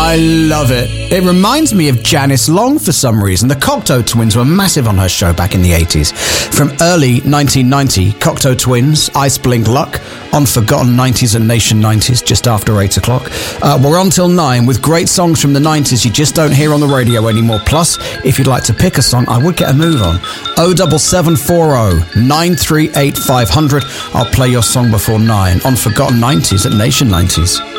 I love it. It reminds me of Janice Long for some reason. The Cocteau Twins were massive on her show back in the 80s. From early 1990, Cocteau Twins, Ice Blink Luck, on Forgotten 90s and Nation 90s, just after 8 o'clock. We're on till 9 with great songs from the 90s you just don't hear on the radio anymore. Plus, if you'd like to pick a song, I would get a move on. 07740 938 500. I'll play your song before 9 on Forgotten 90s at Nation 90s.